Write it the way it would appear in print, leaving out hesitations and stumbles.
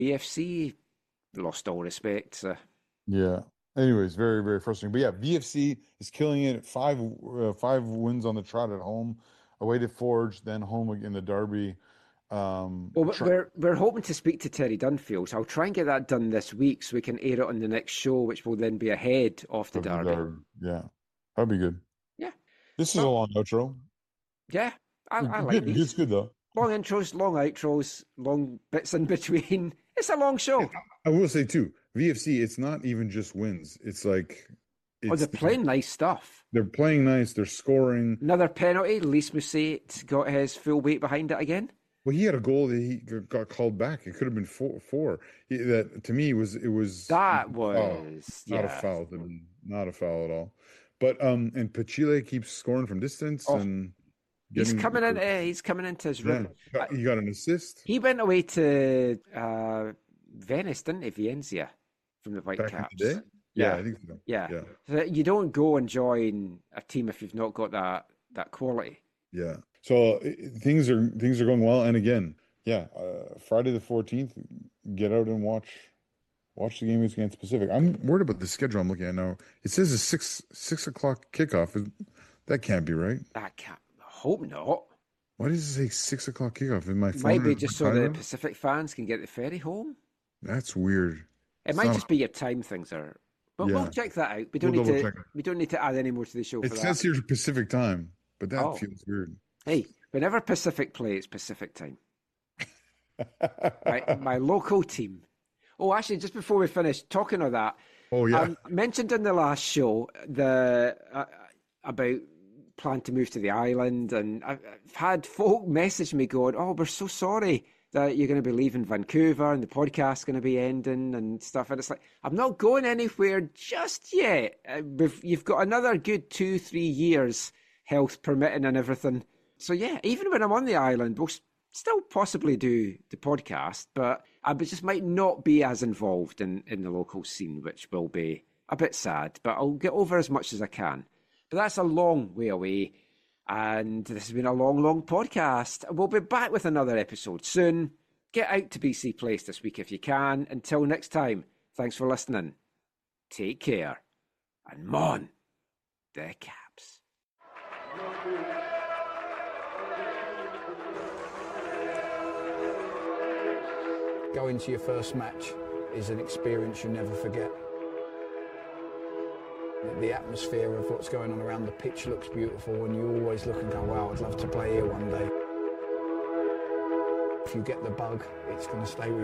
BFC lost all respect. So. Yeah. Anyways, very, very frustrating. But yeah, VFC is killing it. Five wins on the trot at home, away to Forge, then home in the Derby. Well, Try, we're hoping to speak to Terry Dunfield, so I'll try and get that done this week so we can air it on the next show, which will then be ahead of the of the Derby. Derby. Yeah, that'd be good. Yeah. This is a Well, long outro. yeah, I like Good. It's these. good though. Long intros, long outros, long bits in between. It's a long show. I will say too, VFC, it's not even just wins. It's like Oh, they're it's playing nice stuff. they're playing nice, they're scoring. Another penalty. Lys Mousset got his full weight behind it again. Well, he had a goal that he got called back. It could have been four. That to me was That oh, was, not a yeah. foul to me, not a foul at all. But and Pachile keeps scoring from distance Oh, and he's getting coming in. He's coming into his yeah. rhythm. He got an assist He went away to Venice, didn't he? Valencia from the back in the Whitecaps. day. Yeah, Yeah, I think so. yeah. Yeah, So you don't go and join a team if you've not got that quality. yeah. So things are going well. And again, yeah, Friday the 14th, get out and watch the game against Pacific. I'm worried about the schedule I'm looking at now. It says a six o'clock kickoff. That can't be right. I can't. Hope not. Why does it say 6 o'clock kickoff in my phone? Might be And just my so the timer? Pacific fans can get the ferry home. That's weird. It It's might not. just be your time things are. But we'll Yeah, check that out. We don't we'll need double to. check it. We don't need to add any more to the show It for that. says here Pacific time, but that Oh, feels weird. hey! Whenever Pacific play, it's Pacific time. My local team. Oh, actually, just before we finish talking of that, Oh yeah. I mentioned in the last show the about plan to move to the island, and I've had folk message me going, "Oh, we're so sorry that you're going to be leaving Vancouver and the podcast's going to be ending and stuff." And it's like, I'm not going anywhere just yet. You've got another good 2-3 years, health permitting and everything. So yeah, even when I'm on the island, we'll still possibly do the podcast, but I just might not be as involved in the local scene, which will be a bit sad, but I'll get over as much as I can. But that's a long way away, and this has been a long, long podcast. We'll be back with another episode soon. Get out to BC Place this week if you can. Until next time, thanks for listening. Take care, and mon the Caps. Going to your first match is an experience you never forget. The atmosphere of what's going on around the pitch looks beautiful, and you always look and go, wow, I'd love to play here one day. If you get the bug, it's going to stay with you.